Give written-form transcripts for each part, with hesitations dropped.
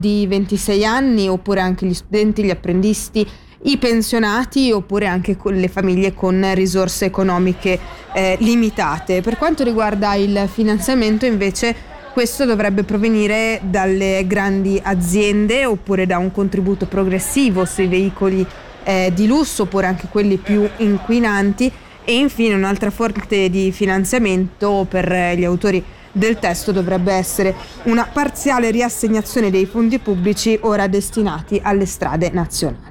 di 26 anni, oppure anche gli studenti, gli apprendisti, i pensionati, oppure anche con le famiglie con risorse economiche limitate. Per quanto riguarda il finanziamento, invece, questo dovrebbe provenire dalle grandi aziende, oppure da un contributo progressivo sui veicoli di lusso, oppure anche quelli più inquinanti, e infine un'altra fonte di finanziamento per gli autori del testo dovrebbe essere una parziale riassegnazione dei fondi pubblici ora destinati alle strade nazionali.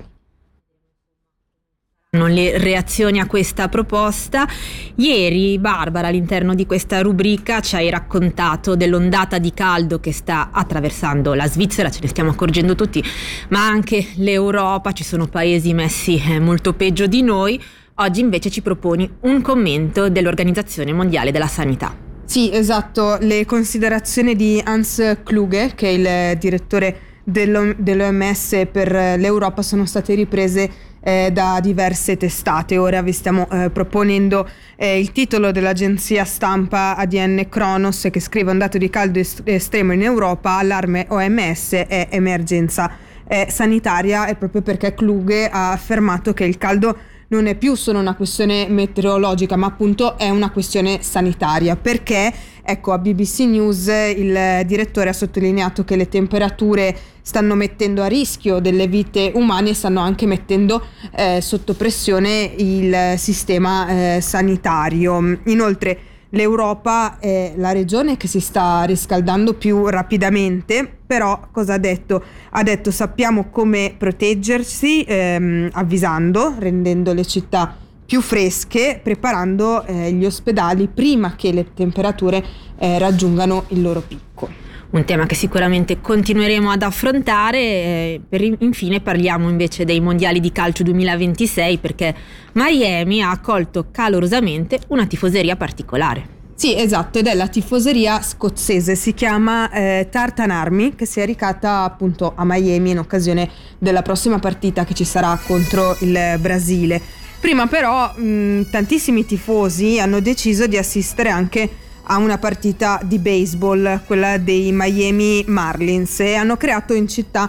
Le reazioni a questa proposta. Ieri Barbara, all'interno di questa rubrica, ci hai raccontato dell'ondata di caldo che sta attraversando la Svizzera, ce ne stiamo accorgendo tutti, ma anche l'Europa. Ci sono paesi messi molto peggio di noi. Oggi invece ci proponi un commento dell'Organizzazione Mondiale della Sanità. Sì, esatto, le considerazioni di Hans Kluge, che è il direttore dell'OMS per l'Europa, sono state riprese da diverse testate. Ora vi stiamo proponendo il titolo dell'agenzia stampa ADN Kronos, che scrive: un dato di caldo estremo in Europa, allarme OMS e emergenza sanitaria. È proprio perché Kluge ha affermato che il caldo non è più solo una questione meteorologica, ma appunto è una questione sanitaria. Perché, ecco, a BBC News il direttore ha sottolineato che le temperature stanno mettendo a rischio delle vite umane e stanno anche mettendo sotto pressione il sistema sanitario. Inoltre l'Europa è la regione che si sta riscaldando più rapidamente, però cosa ha detto? Ha detto: sappiamo come proteggersi, avvisando, rendendo le città più fresche, preparando gli ospedali prima che le temperature raggiungano il loro picco. Un tema che sicuramente continueremo ad affrontare. Infine parliamo invece dei mondiali di calcio 2026, perché Miami ha accolto calorosamente una tifoseria particolare. Sì, esatto, ed è la tifoseria scozzese, si chiama Tartan Army, che si è recata appunto a Miami in occasione della prossima partita che ci sarà contro il Brasile. Prima però tantissimi tifosi hanno deciso di assistere anche a una partita di baseball, quella dei Miami Marlins, e hanno creato in città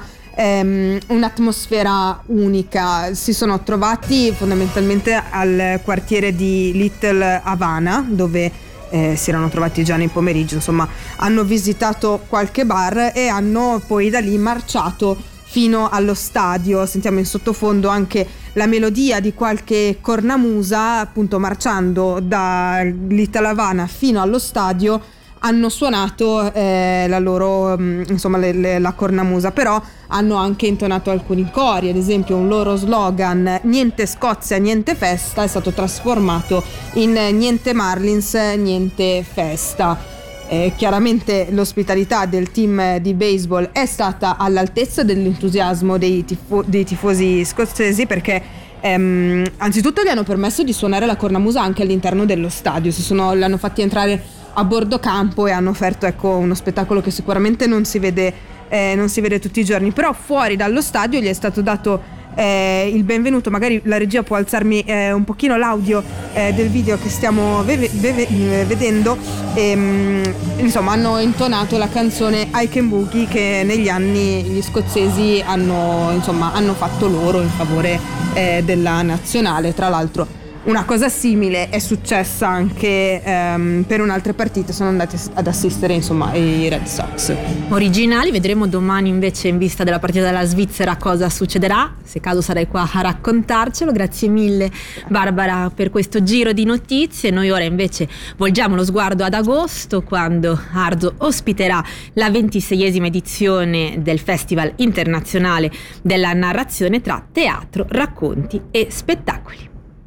un'atmosfera unica. Si sono trovati fondamentalmente al quartiere di Little Havana, dove si erano trovati già nel pomeriggio, insomma hanno visitato qualche bar e hanno poi da lì marciato fino allo stadio. Sentiamo in sottofondo anche la melodia di qualche cornamusa. Appunto, marciando da Little Havana fino allo stadio hanno suonato la loro la cornamusa, però hanno anche intonato alcuni cori. Ad esempio un loro slogan, niente Scozia, niente festa, è stato trasformato in niente Marlins, niente festa. Chiaramente l'ospitalità del team di baseball è stata all'altezza dell'entusiasmo dei tifosi scozzesi, perché anzitutto gli hanno permesso di suonare la cornamusa anche all'interno dello stadio. L'hanno fatti entrare a bordo campo e hanno offerto, ecco, uno spettacolo che sicuramente non si vede tutti i giorni. Però fuori dallo stadio gli è stato dato il benvenuto. Magari la regia può alzarmi un pochino l'audio del video che stiamo vedendo. Insomma, hanno intonato la canzone I Can Boogie, che negli anni gli scozzesi hanno fatto loro in favore della nazionale. Tra l'altro una cosa simile è successa anche per un'altra partita, sono andati ad assistere i Red Sox. Originali. Vedremo domani invece, in vista della partita della Svizzera, cosa succederà. Se caso sarai qua a raccontarcelo. Grazie mille Barbara per questo giro di notizie. Noi ora invece volgiamo lo sguardo ad agosto, quando Arzo ospiterà la 26esima edizione del Festival Internazionale della Narrazione tra teatro, racconti e spettacoli.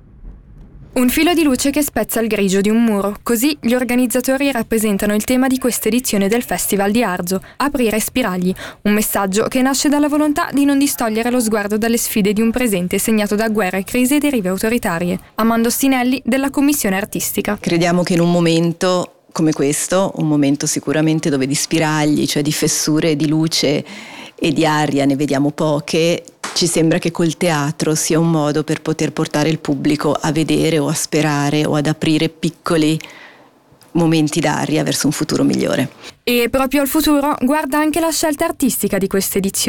Un filo di luce che spezza il grigio di un muro. Così gli organizzatori rappresentano il tema di questa edizione del Festival di Arzo: aprire spiragli. Un messaggio che nasce dalla volontà di non distogliere lo sguardo dalle sfide di un presente segnato da guerre, crisi e derive autoritarie. Amando Stinelli, della Commissione Artistica. Crediamo che in un momento come questo, un momento sicuramente dove di spiragli, cioè di fessure di luce e di aria ne vediamo poche, ci sembra che col teatro sia un modo per poter portare il pubblico a vedere o a sperare o ad aprire piccoli momenti d'aria verso un futuro migliore. E proprio al futuro guarda anche la scelta artistica di questa edizione.